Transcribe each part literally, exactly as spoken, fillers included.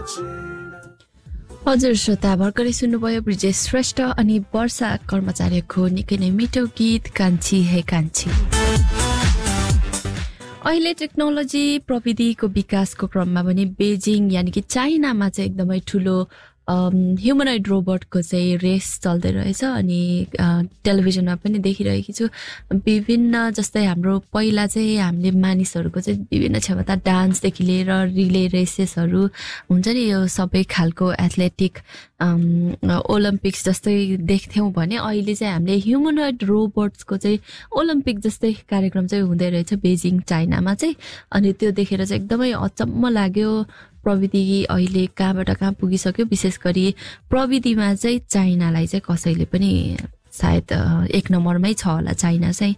हजुर श्रोता भर्खरै सुन्नुभयो ब्रिजेश श्रेष्ठ अनि वर्षा कर्मचारीको निकै नै मिठो गीत कान्छी हे कान्छी। अहिले टेक्नोलोजी प्रविधिको विकासको क्रममा पनि बेजिङ यानि कि चाइनामा चाहिँ एकदमै ठुलो ह्युमनोइड रोबोटको चाहिँ रेस चल्दै रहेछ अनि टेलिभिजनमा पनि देखिरहेकी छु। विभिन्न जस्तै हाम्रो पहिला चाहिँ हामीले मानिसहरूको चाहिँ विभिन्न क्षमता डान्सदेखि लिएर रिले रेसेसहरू हुन्छ नि, यो सबै खालको एथलेटिक ओलम्पिक्स जस्तै देख्थ्यौँ भने अहिले चाहिँ हामीले ह्युमनोइड रोबोट्सको चाहिँ ओलम्पिक जस्तै कार्यक्रम चाहिँ हुँदै रहेछ बेजिङ चाइनामा चाहिँ। अनि त्यो देखेर चाहिँ एकदमै अचम्म लाग्यो। प्रविधि अहिले कहाँबाट कहाँ पुगिसक्यो, विशेष गरी प्रविधिमा चाहिँ चाइनालाई चाहिँ कसैले पनि सायद एक नम्बरमै छ होला चाइना चाहिँ।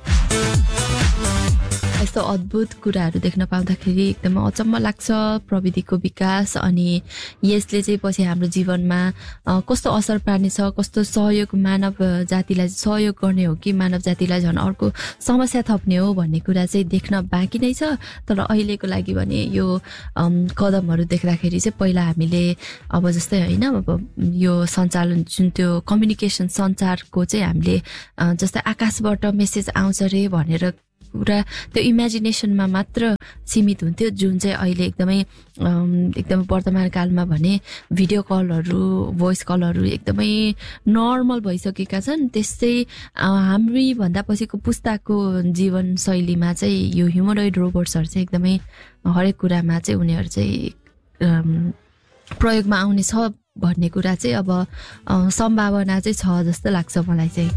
यस्तो अद्भुत कुराहरू देख्न पाउँदाखेरि एकदमै अचम्म लाग्छ प्रविधिको विकास। अनि यसले चाहिँ पछि हाम्रो जीवनमा कस्तो असर पार्नेछ, कस्तो सहयोग मानव जातिलाई सहयोग गर्ने हो कि मानव जातिलाई झन् अर्को समस्या थप्ने हो भन्ने कुरा चाहिँ देख्न बाँकी नै छ। तर अहिलेको लागि भने यो कदमहरू देख्दाखेरि चाहिँ पहिला हामीले अब जस्तै होइन, अब यो सञ्चालन जुन त्यो कम्युनिकेसन सञ्चारको चाहिँ हामीले जस्तै आकाशबाट मेसेज आउँछ रे भनेर पुरा त्यो इमेजिनेसनमा मात्र सीमित हुन्थ्यो, जुन चाहिँ अहिले एकदमै एकदमै वर्तमान कालमा भने भिडियो कलहरू भोइस कलहरू एकदमै नर्मल भइसकेका छन्। त्यस्तै हामी भन्दा पछिको पुस्ताको जीवनशैलीमा चाहिँ यो ह्युमनोइड रोबोट्सहरू चाहिँ एकदमै हरेक कुरामा चाहिँ उनीहरू चाहिँ प्रयोगमा आउने छ भन्ने कुरा चाहिँ अब सम्भावना चाहिँ छ जस्तो लाग्छ मलाई चाहिँ।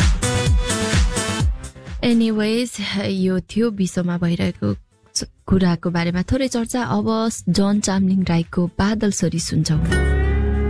एनिवेज यो थियो विश्वमा भइरहेको कुराको बारेमा थोरै चर्चा। अब जन चामलिङ राईको बादल सरी सुन्छौँ।